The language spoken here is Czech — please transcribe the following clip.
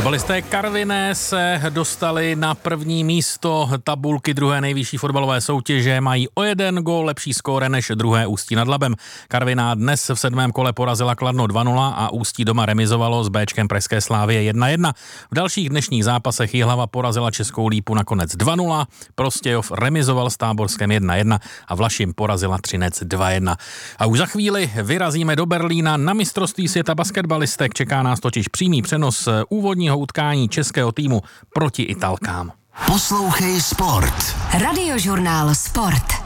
Fotbalisté Karviné se dostali na první místo tabulky druhé nejvyšší fotbalové soutěže, mají o 1 gól lepší skóre než druhé Ústí nad Labem. Karviná dnes v 7. kole porazila Kladno 2-0 a Ústí doma remizovalo s Béčkem Pražské Slávie 1-1. V dalších dnešních zápasech Jihlava porazila Českou Lípu nakonec 2-0, Prostějov remizoval s Táborskem 1-1 a Vlašim porazila Třinec 2-1. A už za chvíli vyrazíme do Berlína na mistrovství světa basketbalistek. Čeká nás totiž přímý přenos úvodního utkání českého týmu proti Italkám. Poslouchej Sport. Radiožurnál Sport.